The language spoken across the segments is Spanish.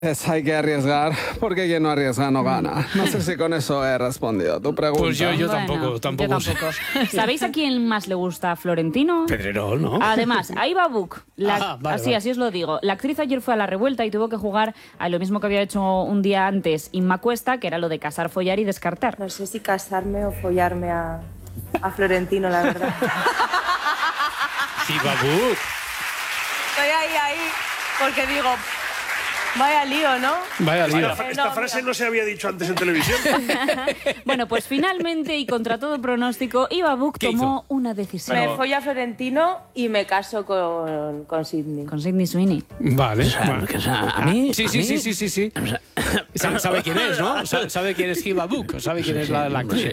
Hay que arriesgar, porque quien no arriesga no gana. No sé si con eso he respondido a tu pregunta. Pues yo Bueno, tampoco. yo tampoco. ¿Sabéis a quién más le gusta Florentino? Pedrerol, ¿no? Además, a Iva Buch, Vale. así os lo digo. La actriz ayer fue a la revuelta y tuvo que jugar a lo mismo que había hecho un día antes Inma Cuesta, que era lo de casar, follar y descartar. No sé si casarme o follarme a Florentino, la verdad. Sí, Babu. Estoy ahí, porque digo, vaya lío, ¿no? Vaya lío. Esta frase no se había dicho antes en televisión. Bueno, pues finalmente y contra todo pronóstico, Iva Buch ¿Qué tomó una decisión. Me follo a Florentino y me caso con Sidney. Con Sydney Sweeney. Vale. A mí... Sí. Sabe quién es, ¿no? Sabe quién es Iva Buch. Sabe quién es la actriz.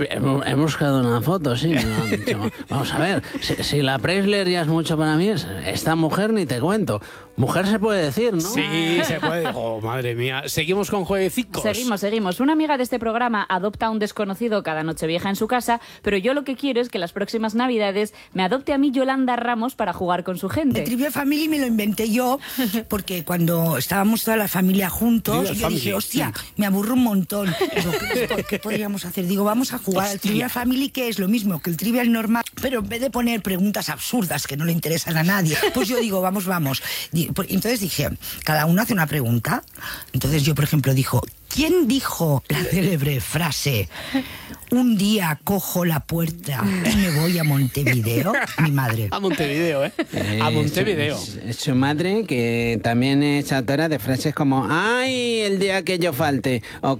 He buscado una foto, sí. Me lo han dicho. Vamos a ver, si la Preisler ya es mucho para mí, esta mujer ni te cuento. Mujer se puede decir, ¿no? Sí, se puede. Oh, madre mía. Seguimos con jueguecicos. Seguimos. Una amiga de este programa adopta a un desconocido cada Nochevieja en su casa, pero yo lo que quiero es que las próximas Navidades me adopte a mí Yolanda Ramos para jugar con su De gente. Trivial Family me lo inventé yo, porque cuando estábamos toda la familia juntos, Trivial yo dije, Family. hostia, me aburro un montón. Digo, ¿qué podríamos hacer? Digo, vamos a jugar al Trivial Family, que es lo mismo que el Trivial normal, pero en vez de poner preguntas absurdas que no le interesan a nadie, pues yo digo, vamos. Entonces dije, cada uno hace una pregunta. Entonces yo, por ejemplo, ¿quién dijo la célebre frase, un día cojo la puerta y me voy a Montevideo? Mi madre. A Montevideo, ¿eh? A Montevideo. Su madre, que también es autora de frases como ¡ay, el día que yo falte! O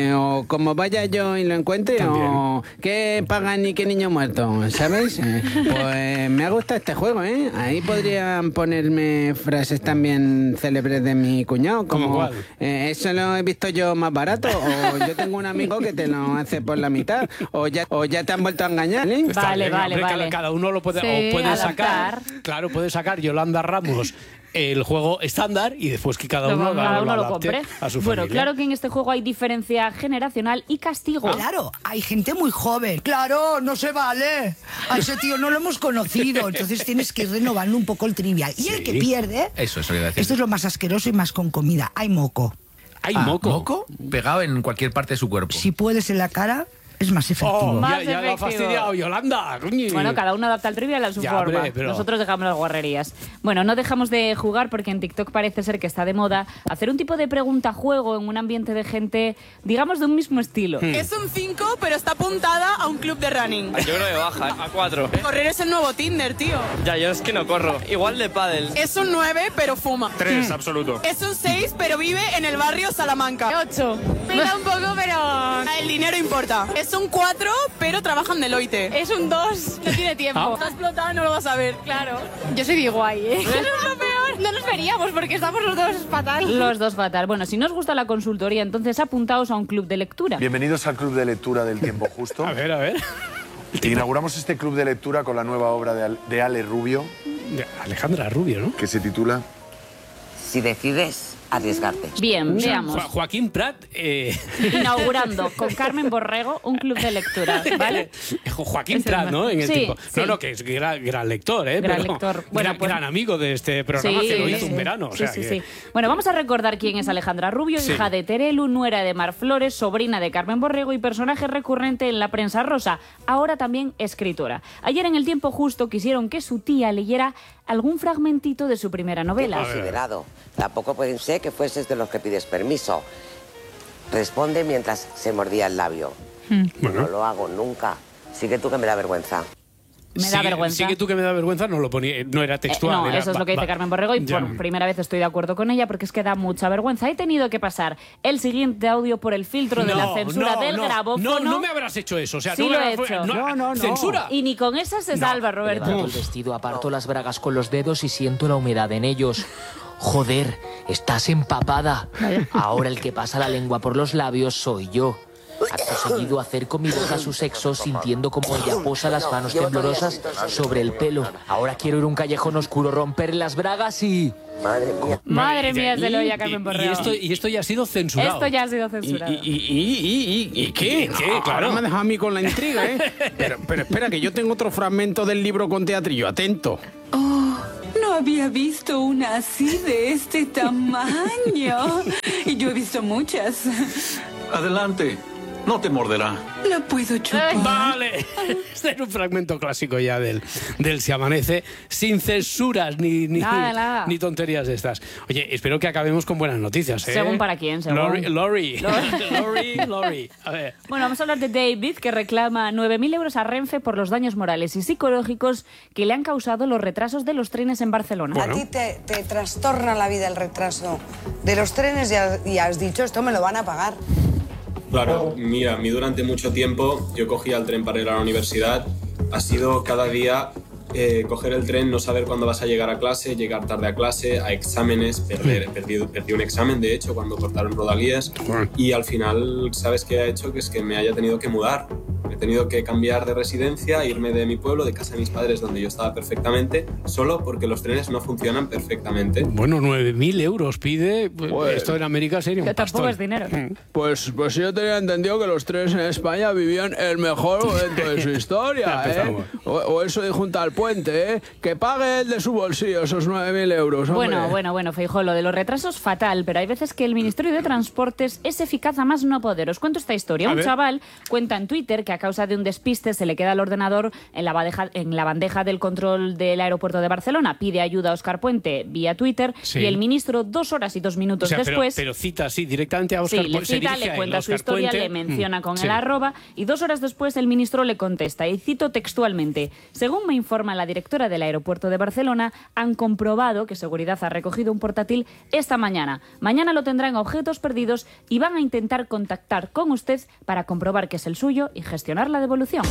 como vaya yo y lo encuentre, También. o ¿qué pagan y qué niño muerto? ¿Sabéis? Pues me gusta este juego, ¿eh? Ahí podrían ponerme frases también célebres de mi cuñado, ¿Cómo como cuál? eso lo he visto yo más barato, o yo tengo un amigo que te lo hace por la mitad, o ya te han vuelto a engañar, ¿eh? Vale. Hombre, cada uno lo puede, Sí, o puede adaptar. sacar. Claro, puede sacar Yolanda Ramos el juego estándar y después que cada uno lo adapte compre. a su Bueno, familia. claro que en este juego hay diferencia generacional y castigo. Claro, hay gente muy joven. Claro, no se vale. A ese tío no lo hemos conocido. Entonces tienes que ir renovando un poco el trivial. Y el que pierde, Eso iba a decir. esto es lo más asqueroso y más con comida, hay moco. Hay moco. ¿Moco? Pegado en cualquier parte de su cuerpo. Si puedes en la cara, es más efectivo. Oh, Más ya lo ha efectivo. fastidiado Yolanda. Coño. Bueno, cada uno adapta el trivial a su Ya, forma. hombre, pero- Nosotros dejamos las guarrerías. Bueno, no dejamos de jugar porque en TikTok parece ser que está de moda hacer un tipo de pregunta-juego en un ambiente de gente, digamos, de un mismo estilo. Es un 5, pero está apuntada a un club de running. Yo creo que baja, a 4. Correr es el nuevo Tinder, tío. Ya, yo es que no corro. Igual de pádel. Es un 9, pero fuma. 3, absoluto. Es un 6, pero vive en el barrio Salamanca. 8. Pega un poco, pero el dinero importa. Es un 4, pero trabaja en Deloitte. Es un 2, no tiene tiempo. Está explotado, no lo vas a ver. Claro. Yo soy de Iguay, ¿eh? Eso es lo peor. No nos veríamos porque estamos los dos fatal. Los dos fatal. Bueno, si no os gusta la consultoría, entonces apuntaos a un club de lectura. Bienvenidos al Club de Lectura del Tiempo Justo. A ver. Inauguramos este club de lectura con la nueva obra de Ale Rubio, Alejandra Rubio, ¿no? que se titula Si decides arriesgarte. Bien, veamos. Joaquín Prat. Inaugurando con Carmen Borrego un club de lectura, ¿vale? Joaquín Es el Prat, más- ¿no? En el Sí, tiempo. sí. No, que es gran lector, ¿eh? Gran Pero lector. Bueno, pues- gran amigo de este programa que lo hizo un verano. O sea, sí. que- Bueno, vamos a recordar quién es Alejandra Rubio, Sí. hija de Terelu, nuera de Mar Flores, sobrina de Carmen Borrego y personaje recurrente en la prensa rosa, ahora también escritora. Ayer en El Tiempo Justo quisieron que su tía leyera algún fragmentito de su primera novela. Considerado. Tampoco puede ser que fueses de los que pides permiso. Responde mientras se mordía el labio. No lo hago nunca. Sigue tú que me da vergüenza. Me da vergüenza. Sí que tú que me da vergüenza no lo ponía, no era textual. No, era- eso es lo que dice Carmen Borrego y Ya. por primera vez estoy de acuerdo con ella porque es que da mucha vergüenza. He tenido que pasar el siguiente audio por el filtro de la censura del grabófono. No me habrás hecho eso. O sea, Sí no lo me he habrás- hecho. No. ¿Censura? Y ni con esa se salva, Roberto. Levanto el vestido, aparto las bragas con los dedos y siento la humedad en ellos. Joder, estás empapada. Ahora el que pasa la lengua por los labios soy yo. Acto seguido acerco mi boca a su sexo sintiendo como ella posa las manos temblorosas sobre el pelo. Ahora quiero ir a un callejón oscuro, romper las bragas y... Madre mía. Madre mía, se lo oye a Y- Carmen y Borrego. esto ya ha sido censurado. Esto ya ha sido censurado. ¿Y qué? ¿Qué? Ahora Claro. me ha dejado a mí con la intriga, ¿eh? Pero espera, que yo tengo otro fragmento del libro con teatrillo. Atento. Oh, no no había visto una así de este tamaño. Y yo he visto muchas. Adelante, no te morderá. ¿La puedo chupar? Vale. Este es un fragmento clásico ya del Se Amanece, sin censuras ni tonterías de estas. Oye, espero que acabemos con buenas noticias, ¿eh? Según para quién, según. Lori. A ver. Bueno, vamos a hablar de David, que reclama 9.000 euros a Renfe por los daños morales y psicológicos que le han causado los retrasos de los trenes en Barcelona. A ti te trastorna la vida el retraso de los trenes y has dicho, esto me lo van a pagar. Claro, mira, a mí durante mucho tiempo yo cogía el tren para ir a la universidad. Ha sido cada día coger el tren, no saber cuándo vas a llegar a clase, llegar tarde a clase, a exámenes, perdí un examen de hecho cuando cortaron Rodalías y al final, ¿sabes qué ha hecho? Que es que me haya tenido que mudar. He tenido que cambiar de residencia, irme de mi pueblo, de casa de mis padres, donde yo estaba perfectamente, solo porque los trenes no funcionan perfectamente. Bueno, 9.000 euros pide. Pues, esto en América sería un que tampoco es dinero. Pues yo tenía entendido que los trenes en España vivían el mejor momento de su historia, ¿eh? O eso dijo un tal Puente, ¿eh? Que pague él de su bolsillo esos 9.000 euros, hombre. Bueno, Feijóo, lo de los retrasos fatal, pero hay veces que el Ministerio de Transportes es eficaz a más no poder. Os cuento esta historia. Un chaval cuenta en Twitter que a causa de un despiste se le queda el ordenador en la bandeja del control del aeropuerto de Barcelona. Pide ayuda a Óscar Puente vía Twitter y el ministro 2 horas y 2 minutos después... Pero cita, directamente a Óscar Puente. Sí, le cita, le cuenta su historia, le menciona con el arroba y 2 horas después el ministro le contesta y cito textualmente: según me informa la directora del aeropuerto de Barcelona, han comprobado que seguridad ha recogido un portátil esta mañana. Mañana lo tendrán objetos perdidos y van a intentar contactar con usted para comprobar que es el suyo y gestionar la devolución.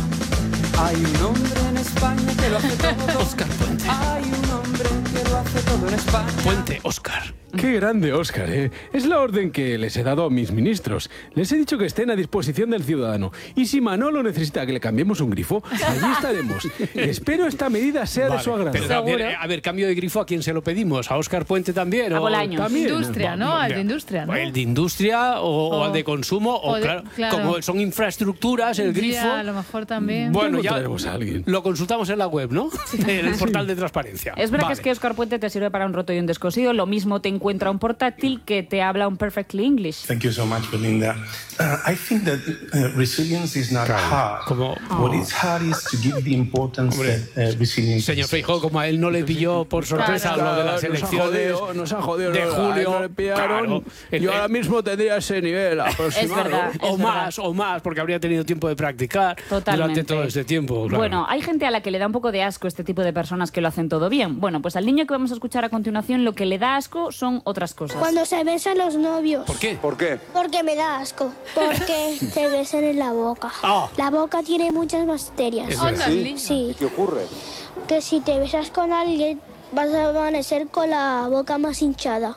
Hay un hombre en España que lo hace todo. Óscar Puente. Hay un hombre que lo hace todo en España. Puente, Óscar. Qué grande, Óscar, ¿eh? Es la orden que les he dado a mis ministros. Les he dicho que estén a disposición del ciudadano. Y si Manolo necesita que le cambiemos un grifo, allí estaremos. Espero esta medida sea de su agrado. Pero, a ver, cambio de grifo, ¿a quién se lo pedimos? ¿A Óscar Puente también? A Bolaños. ¿También? Industria, ¿no? Al de industria, ¿no? El de industria o al de consumo. O claro, como son infraestructuras, el grifo... a lo mejor también. Bueno, ya lo consultamos en la web, ¿no? En el portal de transparencia. Es verdad que es que Óscar Puente te sirve para un roto y un descosido. Lo mismo te encuentra un portátil que te habla un perfectly English. Thank you so much, Belinda. I think that resilience is not hard. What is hard is to give the importance that resilience. Señor Feijóo, como a él no le pilló por sorpresa lo de las elecciones nos ha jodido, de julio, no le pillaron. Yo ahora mismo tendría ese nivel aproximado. Es verdad, o más, porque habría tenido tiempo de practicar durante todo este tiempo. Claro. Bueno, hay gente a la que le da un poco de asco este tipo de personas que lo hacen todo bien. Bueno, pues al niño que vamos a escuchar a continuación lo que le da asco son otras cosas. Cuando se besan los novios. ¿Por qué? ¿Por qué? Porque me da asco. Porque se besan en la boca. La boca tiene muchas bacterias. ¿Sí? ¿Qué ocurre? Que si te besas con alguien vas a amanecer con la boca más hinchada.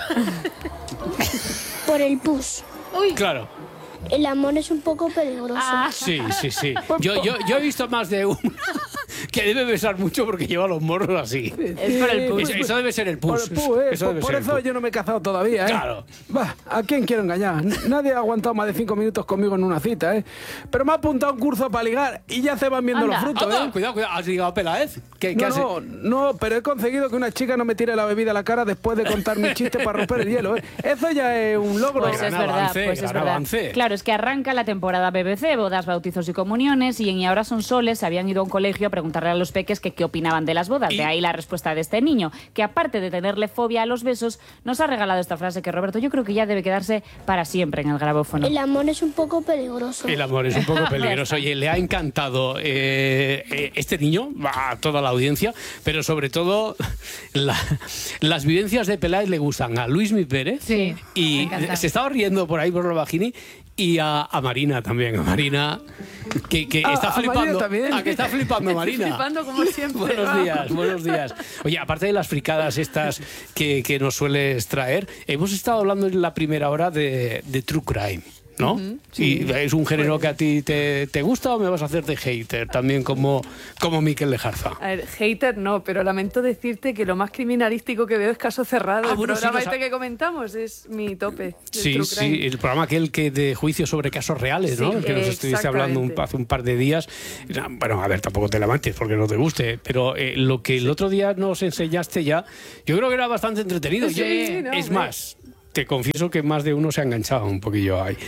Por el pus. Claro. El amor es un poco peligroso. Sí. Yo he visto más de uno que debe besar mucho porque lleva los morros así. Es por el pus. Eso debe ser el pus. Por eso yo no me he casado todavía, ¿eh? Claro. Va, ¿a quién quiero engañar? Nadie ha aguantado más de 5 minutos conmigo en una cita, ¿eh? Pero me ha apuntado a un curso para ligar y ya se van viendo los frutos, ¿eh? Cuidado. ¿Has ligado a Peláez? No, pero he conseguido que una chica no me tire la bebida a la cara después de contar mi chiste para romper el hielo, ¿eh? Eso ya es un logro. Pues es verdad, Claro, es que arranca la temporada BBC, bodas, bautizos y comuniones, y en Y ahora son soles se habían ido a un colegio a preguntarle a los peques que qué opinaban de las bodas. De ahí la respuesta de este niño, que aparte de tenerle fobia a los besos, nos ha regalado esta frase que, Roberto, yo creo que ya debe quedarse para siempre en el grabófono. El amor es un poco peligroso. El amor es un poco peligroso. Oye, le ha encantado este niño, a toda la audiencia, pero sobre todo las vivencias de Peláez le gustan a Luismi Pérez y se estaba riendo por ahí por la Vagini. Y a Marina también, a Marina, que está flipando. Que está flipando, Marina. Está flipando como siempre. Buenos días. Oye, aparte de las fricadas estas que nos sueles traer, hemos estado hablando en la primera hora de True Crime, ¿no? Sí. ¿Y es un género que a ti te gusta o me vas a hacer de hater también como Mikel Lejarza? A ver, hater no, pero lamento decirte que lo más criminalístico que veo es Caso Cerrado. El programa que comentamos es mi tope. Sí, el programa aquel que de juicio sobre casos reales, ¿no? El que nos estuviste hablando hace un par de días. Bueno, a ver, tampoco te levantes porque no te guste, pero lo que el otro día nos enseñaste ya, yo creo que era bastante entretenido. Es más, te confieso que más de uno se ha enganchado un poquillo ahí.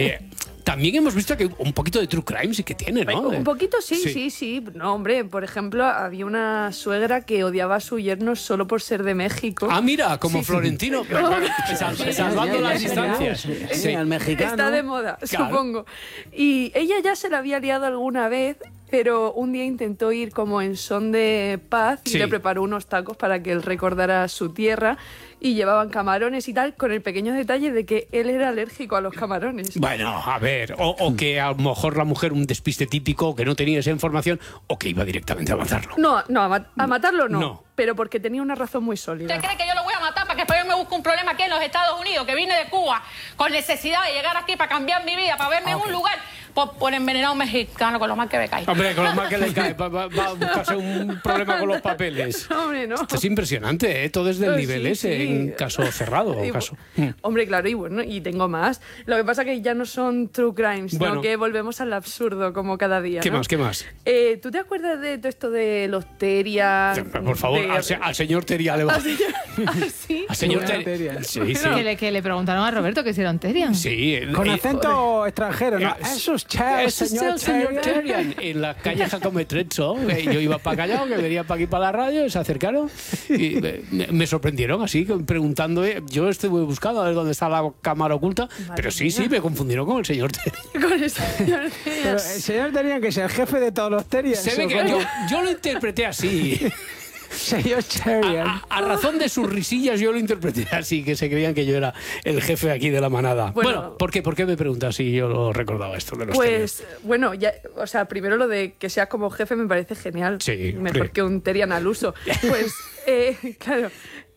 También hemos visto que un poquito de true crime sí que tiene, ¿no? Un poquito sí. No, hombre, por ejemplo, había una suegra que odiaba a su yerno solo por ser de México. Ah, mira, como Florentino, salvando las distancias. Sí, el mexicano. Está de moda, supongo. Y ella ya se la había liado alguna vez, pero un día intentó ir como en son de paz y le preparó unos tacos para que él recordara su tierra. Y llevaban camarones y tal, con el pequeño detalle de que él era alérgico a los camarones. Bueno, a ver, o que a lo mejor la mujer, un despiste típico, que no tenía esa información, o que iba directamente a matarlo. No, a matarlo no, pero porque tenía una razón muy sólida. ¿Usted cree que yo lo voy a matar para que después yo me busque un problema aquí en los Estados Unidos, que vine de Cuba con necesidad de llegar aquí para cambiar mi vida, para verme en un lugar por envenenado mexicano, con lo mal que me cae? Hombre, con lo mal que le cae, va a buscarse un problema con los papeles. Hombre, no. Esto es impresionante, ¿eh? Todo es del nivel ese, en caso cerrado. Hombre, claro, y tengo más. Lo que pasa es que ya no son true crimes, sino que volvemos al absurdo como cada día. ¿Qué más? ¿Tú te acuerdas de todo esto de los Teria? Por favor, al señor Teria le va. ¿Sí? Al señor Teria. Sí. Que le preguntaron a Roberto que si era un Terian. Sí. Con acento extranjero, ¿no? Eso es señor Terian. En la calle Jacome Trezzo. Yo iba para Callao, que venía para aquí para la radio, se acercaron y me sorprendieron así, preguntando. Yo estuve buscando a ver dónde está la cámara oculta, pero sí, me confundieron con el señor Terian. Con el señor Terian. Pero el señor Terian, que es el jefe de todos los Terians. Se ve que yo lo interpreté así. Señor Terian. A razón de sus risillas yo lo interpreté así, que se creían que yo era el jefe aquí de la manada. Bueno, ¿por qué me preguntas si yo lo recordaba esto de los Pues, bueno, primero lo de que seas como jefe me parece genial. Sí, mejor que un Terian al uso. Pues, claro...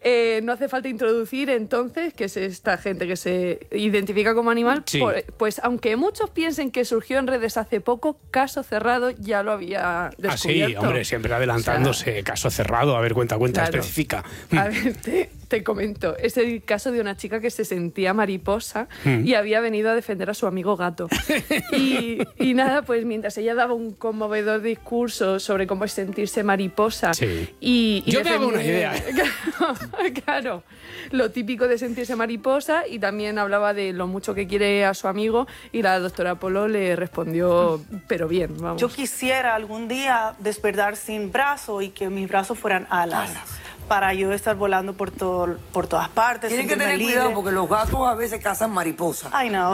no hace falta introducir entonces que es esta gente que se identifica como animal, pues aunque muchos piensen que surgió en redes hace poco, Caso Cerrado ya lo había descubierto. Sí, hombre, siempre adelantándose. Caso Cerrado, a ver, cuenta, especifica. A ver, te comento, es el caso de una chica que se sentía mariposa y había venido a defender a su amigo gato. y nada, pues mientras ella daba un conmovedor discurso sobre cómo es sentirse mariposa yo me hago una idea. Claro, lo típico de sentirse mariposa, y también hablaba de lo mucho que quiere a su amigo, y la doctora Polo le respondió, pero bien, vamos. Yo quisiera algún día despertar sin brazo y que mis brazos fueran alas. Para yo estar volando por todas partes. Tienen que tener cuidado porque los gatos a veces cazan mariposas. I know.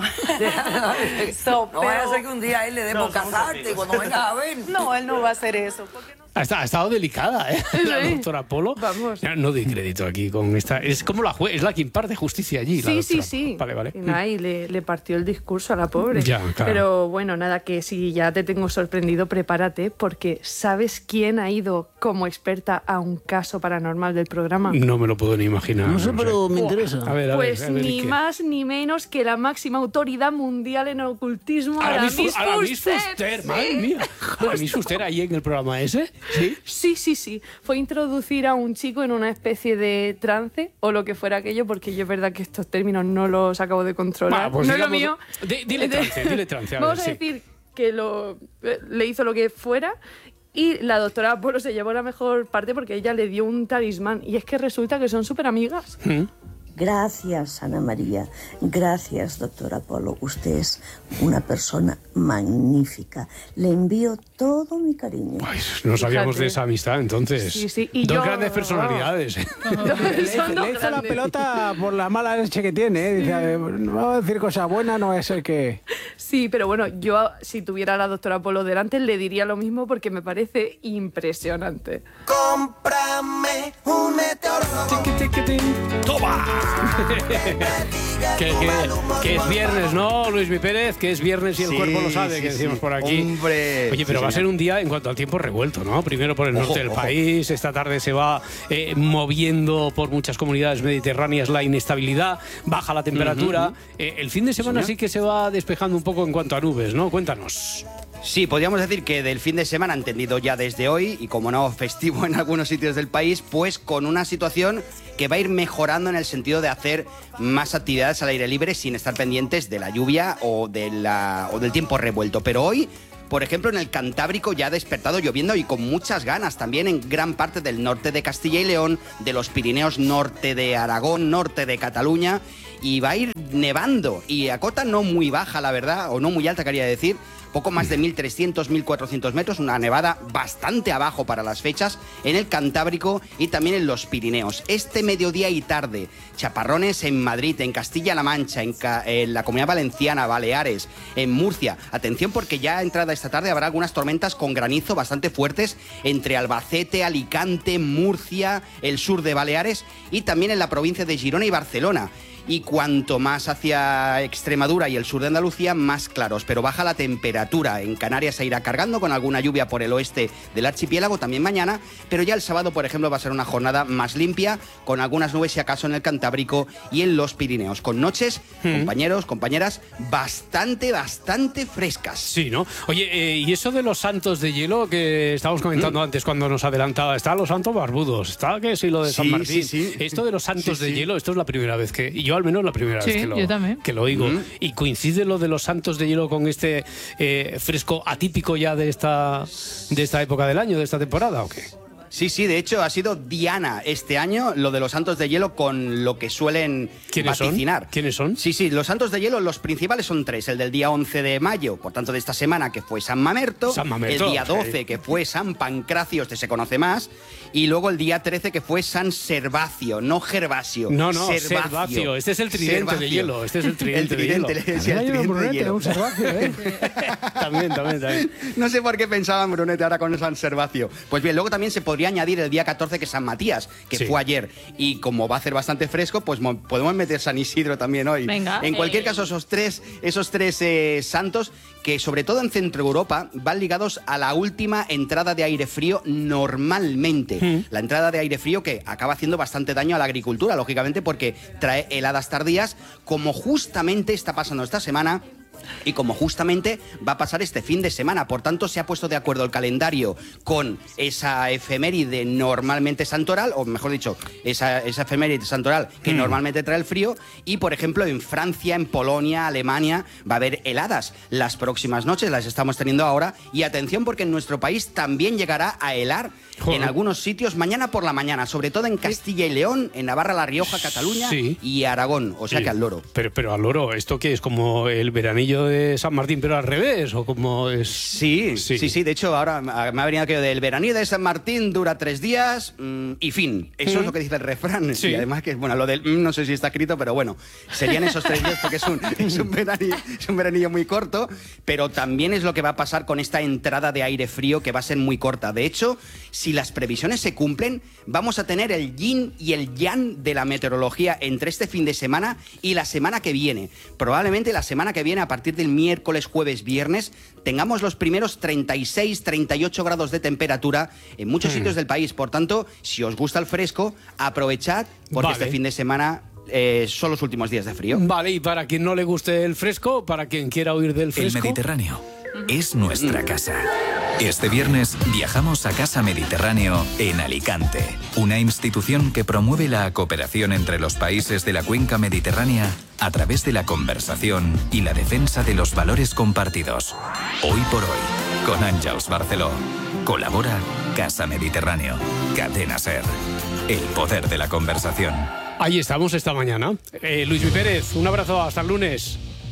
No vaya a ser que un día a él le demos cazarte y cuando vengas a ver. No, él no va a hacer eso. Ha estado delicada, ¿eh? La doctora Polo. Vamos. No doy crédito aquí con esta. Es como es la que imparte justicia allí. Sí. Vale. Y le partió el discurso a la pobre. Ya, claro. Pero bueno, nada, que si ya te tengo sorprendido, prepárate, porque ¿sabes quién ha ido como experta a un caso paranormal del programa? No me lo puedo ni imaginar. No sé, pero me interesa. A ver, pues ni más ni menos que la máxima autoridad mundial en ocultismo, Aramis Fuster. Madre mía. Aramis Fuster ahí en el programa ese. Sí. Fue introducir a un chico en una especie de trance o lo que fuera aquello, porque yo es verdad que estos términos no los acabo de controlar. Pues no es lo mío. Dile trance. Vamos a decir que le hizo lo que fuera, y la doctora Polo se llevó la mejor parte porque ella le dio un talismán, y es que resulta que son súper amigas. Gracias, Ana María. Gracias, doctora Polo. Usted es una persona magnífica. Le envío todo mi cariño. Ay, no sabíamos de esa amistad, entonces. Sí. Dos grandes personalidades. Le hizo la pelota por la mala leche que tiene. Dice, no vamos a decir cosas buenas, no va a ser que... Sí, pero bueno, yo si tuviera a la doctora Polo delante le diría lo mismo porque me parece impresionante. Cómprame un meteoro ¡Toma! que es viernes, ¿no, Luis Mi Pérez? Que es viernes y el cuerpo lo sabe, que decimos por aquí. Hombre. Oye, pero va a ser un día en cuanto al tiempo revuelto, ¿no? Primero por el norte del país, esta tarde se va moviendo por muchas comunidades mediterráneas la inestabilidad, baja la temperatura. El fin de semana sí que se va despejando un poco en cuanto a nubes, ¿no? Cuéntanos. Sí, podríamos decir que del fin de semana, entendido ya desde hoy, y como no, festivo en algunos sitios del país, pues con una situación que va a ir mejorando en el sentido de hacer más actividades al aire libre sin estar pendientes de la lluvia o del tiempo revuelto. Pero hoy, por ejemplo, en el Cantábrico ya ha despertado lloviendo y con muchas ganas, también en gran parte del norte de Castilla y León, de los Pirineos, norte de Aragón, norte de Cataluña, y va a ir nevando, y a cota no muy baja, la verdad, o no muy alta, quería decir, poco más de 1.300, 1.400 metros, una nevada bastante abajo para las fechas, en el Cantábrico y también en los Pirineos. Este mediodía y tarde, chaparrones en Madrid, en Castilla-La Mancha, en la Comunidad Valenciana, Baleares, en Murcia. Atención porque ya entrada esta tarde habrá algunas tormentas con granizo bastante fuertes entre Albacete, Alicante, Murcia, el sur de Baleares y también en la provincia de Girona y Barcelona. Y cuanto más hacia Extremadura y el sur de Andalucía, más claros. Pero baja la temperatura. En Canarias se irá cargando con alguna lluvia por el oeste del archipiélago también mañana. Pero ya el sábado, por ejemplo, va a ser una jornada más limpia, con algunas nubes si acaso en el Cantábrico y en los Pirineos. Con noches, compañeros, compañeras, bastante frescas. Sí, ¿no? Oye, y eso de los santos de hielo que estábamos comentando antes cuando nos adelantaba. Está los santos barbudos, está que sí lo de San Martín. Sí. Esto de los santos de hielo, esto es la primera vez que... Yo al menos la primera vez que lo oigo. ¿Y coincide lo de los santos de hielo con este fresco atípico ya de esta época del año, de esta temporada o qué? Sí, de hecho ha sido diana este año lo de los santos de hielo con lo que suelen vaticinar. ¿Quiénes son? Sí, los santos de hielo, los principales son tres. El del día 11 de mayo, por tanto de esta semana, que fue San Mamerto. El día 12, que fue San Pancracio, este se conoce más. Y luego el día 13, que fue San Servacio, no Gervasio. No, Servacio. Este es el tridente de hielo. Este es el tridente de hielo. Un Servacio, también. No sé por qué pensaban Brunete ahora con San Servacio. Pues bien, luego también se podría añadir el día 14, que es San Matías, que fue ayer. Y como va a hacer bastante fresco, pues podemos meter San Isidro también hoy. Venga, en cualquier caso, esos tres santos, que sobre todo en Centro Europa van ligados a la última entrada de aire frío normalmente. La entrada de aire frío que acaba haciendo bastante daño a la agricultura, lógicamente, porque trae heladas tardías, como justamente está pasando esta semana. Y como justamente va a pasar este fin de semana, por tanto se ha puesto de acuerdo el calendario con esa efeméride normalmente santoral, o mejor dicho, esa efeméride santoral que normalmente trae el frío, y por ejemplo en Francia, en Polonia, Alemania va a haber heladas las próximas noches, las estamos teniendo ahora, y atención porque en nuestro país también llegará a helar en algunos sitios mañana por la mañana, sobre todo en Castilla y León, en Navarra, La Rioja, Cataluña y Aragón, o sea que al loro. Pero al loro, ¿esto qué es? ¿Como el veranillo de San Martín pero al revés? ¿O como es? Sí, de hecho ahora me ha venido aquello del veranillo de San Martín dura 3 días y fin. Eso es lo que dice el refrán. Y además que, bueno, lo del no sé si está escrito, pero bueno, serían esos 3 días porque es un veranillo muy corto, pero también es lo que va a pasar con esta entrada de aire frío que va a ser muy corta. De hecho, si las previsiones se cumplen, vamos a tener el yin y el yang de la meteorología entre este fin de semana y la semana que viene. Probablemente la semana que viene, a partir del miércoles, jueves, viernes, tengamos los primeros 36, 38 grados de temperatura en muchos sitios del país. Por tanto, si os gusta el fresco, aprovechad porque este fin de semana son los últimos días de frío. Vale, y para quien no le guste el fresco, para quien quiera huir del fresco... El Mediterráneo es nuestra casa. Este viernes viajamos a Casa Mediterráneo en Alicante, una institución que promueve la cooperación entre los países de la cuenca mediterránea a través de la conversación y la defensa de los valores compartidos. Hoy por hoy, con Àngels Barceló. Colabora Casa Mediterráneo, Cadena SER. El poder de la conversación. Ahí estamos esta mañana. Luis Mi Pérez, un abrazo, hasta el lunes.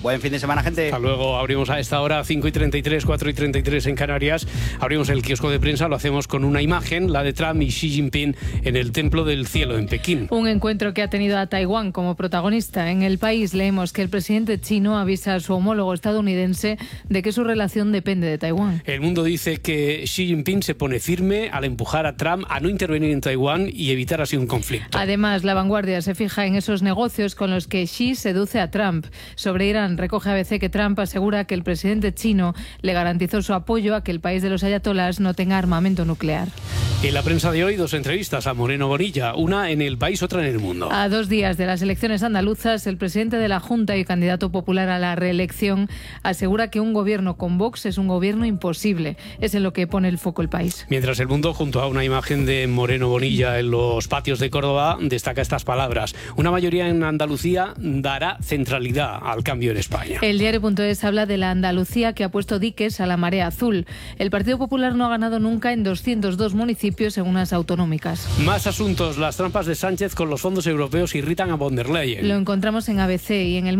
Buen fin de semana, gente. Hasta luego. Abrimos a esta hora 5:33, 4:33 en Canarias. Abrimos el kiosco de prensa, lo hacemos con una imagen, la de Trump y Xi Jinping en el Templo del Cielo en Pekín. Un encuentro que ha tenido a Taiwán como protagonista. En El País leemos que el presidente chino avisa a su homólogo estadounidense de que su relación depende de Taiwán. El Mundo dice que Xi Jinping se pone firme al empujar a Trump a no intervenir en Taiwán y evitar así un conflicto. Además, La Vanguardia se fija en esos negocios con los que Xi seduce a Trump. Sobre Irán, recoge ABC que Trump asegura que el presidente chino le garantizó su apoyo a que el país de los ayatolás no tenga armamento nuclear. En la prensa de hoy, 2 entrevistas a Moreno Bonilla, una en El País, otra en El Mundo. A 2 días de las elecciones andaluzas, el presidente de la Junta y candidato popular a la reelección asegura que un gobierno con Vox es un gobierno imposible. Es en lo que pone el foco El País. Mientras El Mundo, junto a una imagen de Moreno Bonilla en los patios de Córdoba, destaca estas palabras: una mayoría en Andalucía dará centralidad al cambio en España. El diario.es habla de la Andalucía que ha puesto diques a la marea azul. El Partido Popular no ha ganado nunca en 202 municipios en unas autonómicas. Más asuntos. Las trampas de Sánchez con los fondos europeos irritan a von der Leyen. Lo encontramos en ABC y en El